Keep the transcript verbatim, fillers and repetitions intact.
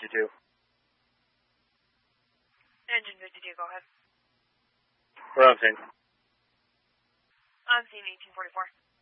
fifty-two. Engine fifty-two, go ahead. We're on scene. On scene eighteen forty-four.